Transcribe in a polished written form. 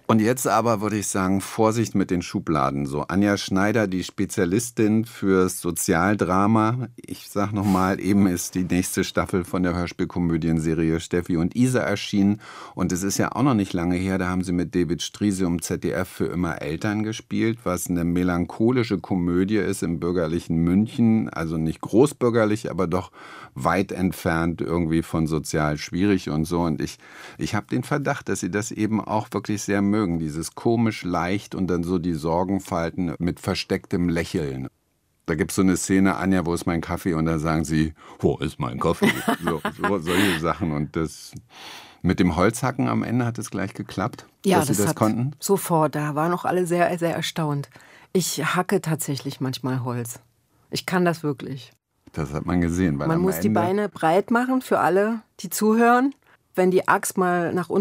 Und jetzt aber würde ich sagen, Vorsicht mit den Schubladen. So Anja Schneider, die Spezialistin fürs Sozialdrama. Ich sag nochmal, eben ist die nächste Staffel von der Hörspielkomödienserie Steffi und Isa erschienen. Und es ist ja auch noch nicht lange her, da haben sie mit David Striese im ZDF für immer Eltern gespielt, was eine melancholische Komödie ist im bürgerlichen München. Also nicht großbürgerlich, aber doch weit entfernt irgendwie von sozial schwierig und so. Und ich habe den Verdacht, dass sie das eben auch wirklich sehr mögen, dieses komisch leicht und dann so die Sorgenfalten mit verstecktem Lächeln. Da gibt es so eine Szene, Anja, wo ist mein Kaffee? Und da sagen sie, wo ist mein Kaffee? Solche Sachen. Und das mit dem Holzhacken am Ende hat es gleich geklappt, ja, dass sie das konnten? Sofort, da waren auch alle sehr, sehr erstaunt. Ich hacke tatsächlich manchmal Holz. Ich kann das wirklich. Das hat man gesehen. Weil man muss die Beine breit machen für alle, die zuhören. Wenn die Axt mal nach unten